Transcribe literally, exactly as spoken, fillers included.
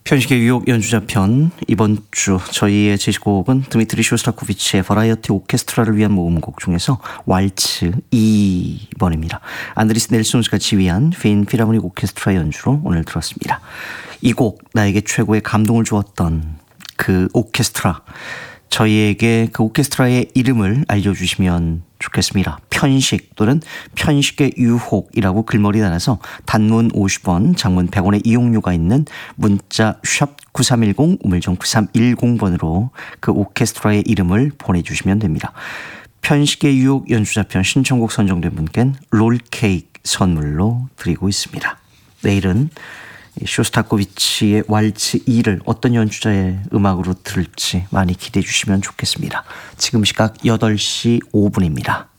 편식의 유혹 연주자편, 이번 주 저희의 제시곡은 드미트리 쇼스타코비치의 버라이어티 오케스트라를 위한 모음곡 중에서 왈츠 이 번입니다. 안드리스 넬손스가 지휘한 핀 필하모닉 오케스트라 연주로 오늘 들었습니다. 이 곡, 나에게 최고의 감동을 주었던 그 오케스트라, 저희에게 그 오케스트라의 이름을 알려주시면 좋겠습니다. 편식 또는 편식의 유혹이라고 글머리 달아서 단문 오십 원, 장문 백 원의 이용료가 있는 문자 샵 구삼일공, 우물정 구삼일공 번으로 그 오케스트라의 이름을 보내주시면 됩니다. 편식의 유혹 연주자편 신청곡 선정된 분께는 롤케이크 선물로 드리고 있습니다. 내일은 쇼스타코비치의 왈츠 이를 어떤 연주자의 음악으로 들을지 많이 기대해 주시면 좋겠습니다. 지금 시각 여덟 시 오 분입니다.